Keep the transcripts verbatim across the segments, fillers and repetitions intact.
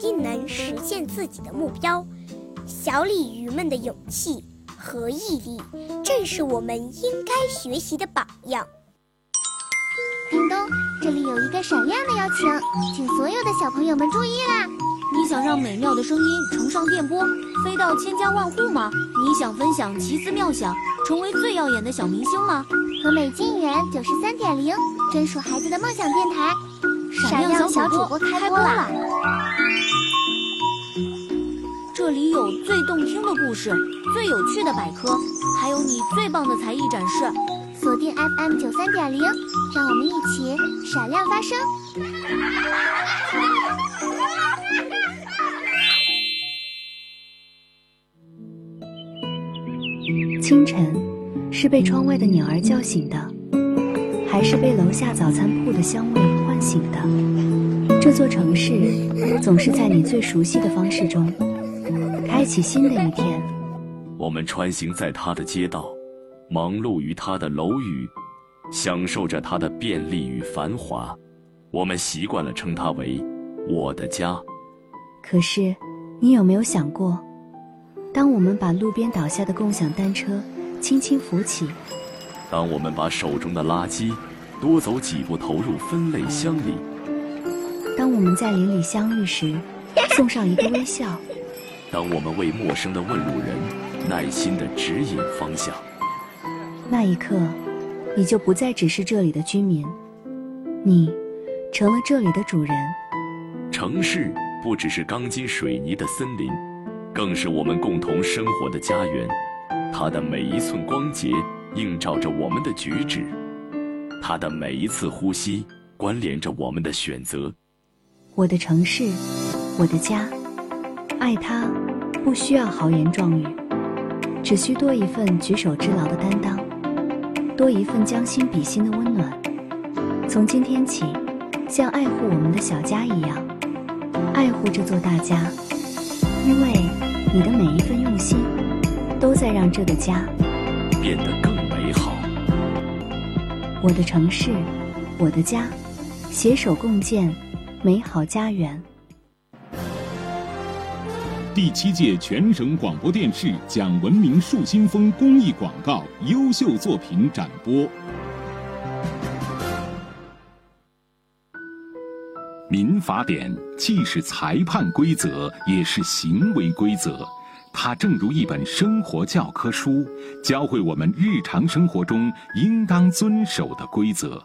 定能实现自己的目标。小鲤鱼们的勇气和毅力，正是我们应该学习的榜样。 叮咚，这里有一个闪亮的邀请，请所有的小朋友们注意啦！ 你想让美妙的声音乘上电波，飞到千家万户吗？你想分享奇思妙想，成为最耀眼的小明星吗？ 和美静园九十三点零专属孩子的梦想电台，闪亮小主播开播啦！ 这里有最动听的故事，最有趣的百科，还有你最棒的才艺展示。 锁定 F M 九三点零，让我们一起闪亮发声。 清晨，是被窗外的鸟儿叫醒的，还是被楼下早餐铺的香味唤醒的？这座城市总是在你最熟悉的方式中开启新的一天。 我们穿行在它的街道，忙碌于它的楼宇，享受着它的便利与繁华。我们习惯了称它为我的家。 可是你有没有想过，当我们把路边倒下的共享单车轻轻扶起， 当我们把手中的垃圾多走几步投入分类箱里， 当我们在邻里相遇时送上一个微笑， 当我们为陌生的问路人耐心地指引方向， 那一刻你就不再只是这里的居民，你成了这里的主人。 城市不只是钢筋水泥的森林，更是我们共同生活的家园。它的每一寸光洁映照着我们的举止，它的每一次呼吸关联着我们的选择。 我的城市，我的家，爱它不需要豪言壮语，只需多一份举手之劳的担当，多一份将心比心的温暖。从今天起，像爱护我们的小家一样爱护这座大家，因为你的每一份用心都在让这个家变得更美好。 我的城市，我的家，携手共建美好家园。 第七届全省广播电视讲文明树新风公益广告优秀作品展播。民法典既是裁判规则，也是行为规则。它正如一本生活教科书，教会我们日常生活中应当遵守的规则。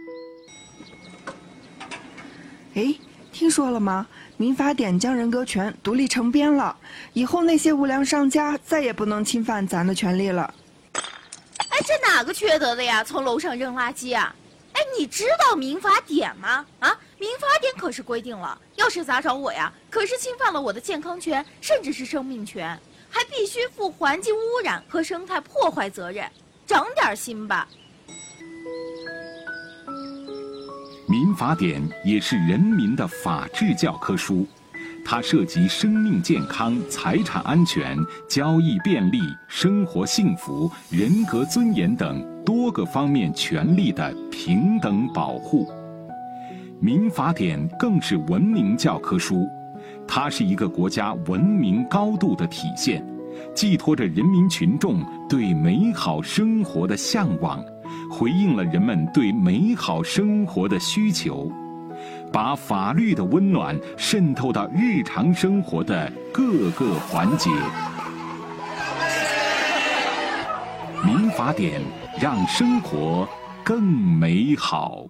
哎，听说了吗？民法典将人格权独立成编了，以后那些无良商家再也不能侵犯咱的权利了。 哎，这哪个缺德的呀？从楼上扔垃圾啊！哎，你知道民法典吗？啊，民法典可是规定了，要是砸着我呀，可是侵犯了我的健康权，甚至是生命权，还必须负环境污染和生态破坏责任。长点心吧。 民法典也是人民的法治教科书，它涉及生命健康、财产安全、交易便利、生活幸福、人格尊严等多个方面权利的平等保护。民法典更是文明教科书，它是一个国家文明高度的体现，寄托着人民群众对美好生活的向往，回应了人们对美好生活的需求，把法律的温暖渗透到日常生活的各个环节。民法典让生活更美好。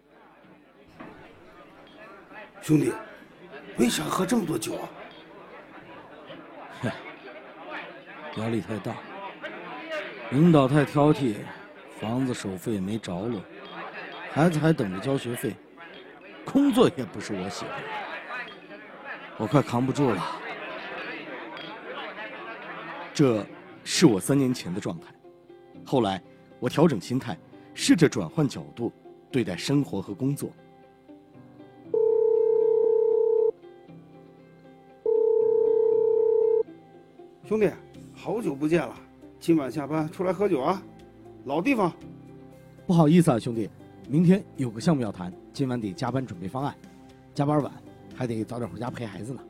兄弟，为啥喝这么多酒啊？ 嘿，压力太大，领导太挑剔，房子首付也没着落，孩子还等着交学费，工作也不是我喜欢的，我快扛不住了。 这是我三年前的状态，后来我调整心态，试着转换角度对待生活和工作。 兄弟，好久不见了，今晚下班出来喝酒啊？老地方。 不好意思啊，兄弟，明天有个项目要谈，今晚得加班准备方案，加班晚还得早点回家陪孩子呢。